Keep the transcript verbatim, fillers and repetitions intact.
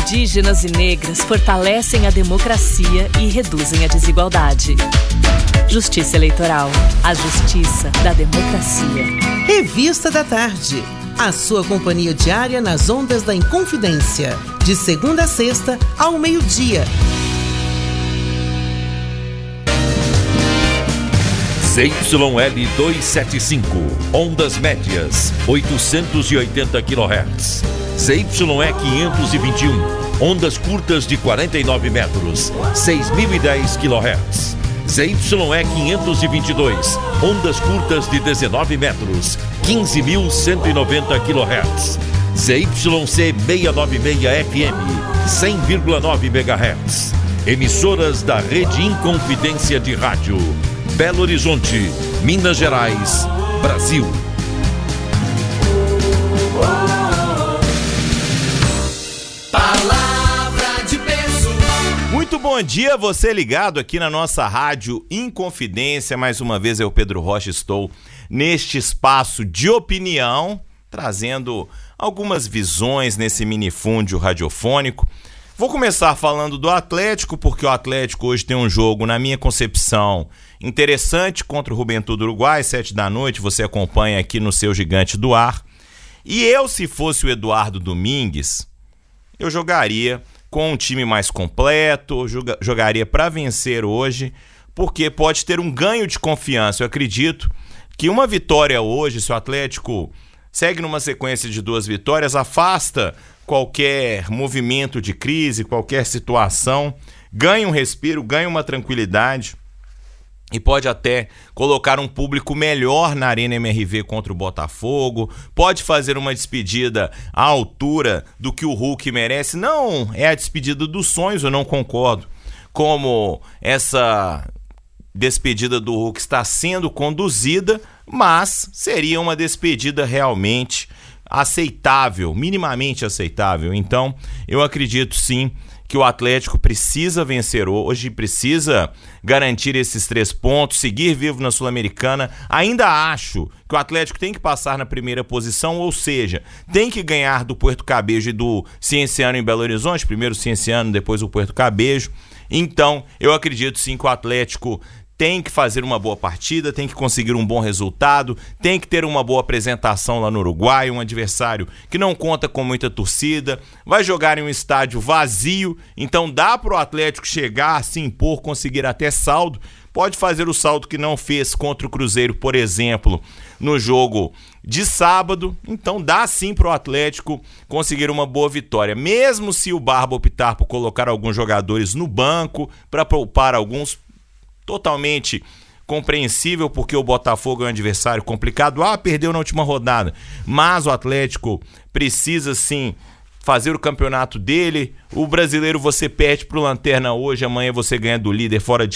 indígenas e negras fortalecem a democracia e reduzem a desigualdade. Justiça Eleitoral. A justiça da democracia. Revista da Tarde. A sua companhia diária nas ondas da Inconfidência. De segunda a sexta, ao meio-dia. Z Y L duzentos e setenta e cinco, ondas médias, oitocentos e oitenta quilohertz. Z Y E quinhentos e vinte e um, ondas curtas de quarenta e nove metros, seis mil e dez quilohertz. Z Y E quinhentos e vinte e dois, ondas curtas de dezenove metros, quinze mil cento e noventa quilohertz. Z Y C seiscentos e noventa e seis F M, cem vírgula nove megahertz. Emissoras da Rede Inconfidência de Rádio. Belo Horizonte, Minas Gerais, Brasil. Palavra de peso. Muito bom dia, você ligado aqui na nossa Rádio Inconfidência. Mais uma vez eu, Pedro Rocha, estou neste espaço de opinião, trazendo algumas visões nesse minifúndio radiofônico. Vou começar falando do Atlético, porque o Atlético hoje tem um jogo, na minha concepção, interessante contra o Juventude Uruguai, sete da noite, você acompanha aqui no seu Gigante do Ar. E eu, se fosse o Eduardo Domingues, eu jogaria com um time mais completo, jogaria para vencer hoje, porque pode ter um ganho de confiança. Eu acredito que uma vitória hoje, se o Atlético segue numa sequência de duas vitórias, afasta qualquer movimento de crise, qualquer situação, ganha um respiro, ganha uma tranquilidade e pode até colocar um público melhor na Arena M R V contra o Botafogo, pode fazer uma despedida à altura do que o Hulk merece. Não é a despedida dos sonhos, eu não concordo como essa despedida do Hulk está sendo conduzida, mas seria uma despedida realmente aceitável, minimamente aceitável. Então, eu acredito sim que o Atlético precisa vencer hoje, precisa garantir esses três pontos, seguir vivo na Sul-Americana. Ainda acho que o Atlético tem que passar na primeira posição, ou seja, tem que ganhar do Puerto Cabejo e do Cienciano em Belo Horizonte, primeiro o Cienciano, depois o Puerto Cabejo. Então, eu acredito sim que o Atlético tem que fazer uma boa partida, tem que conseguir um bom resultado, tem que ter uma boa apresentação lá no Uruguai, um adversário que não conta com muita torcida, vai jogar em um estádio vazio, então dá para o Atlético chegar, se impor, conseguir até saldo, pode fazer o saldo que não fez contra o Cruzeiro, por exemplo, no jogo de sábado, então dá sim para o Atlético conseguir uma boa vitória, mesmo se o Barba optar por colocar alguns jogadores no banco, para poupar alguns. Totalmente compreensível, porque o Botafogo é um adversário complicado. Ah, perdeu na última rodada. Mas o Atlético precisa sim fazer o campeonato dele. O brasileiro você perde pro Lanterna hoje, amanhã você ganha do líder fora de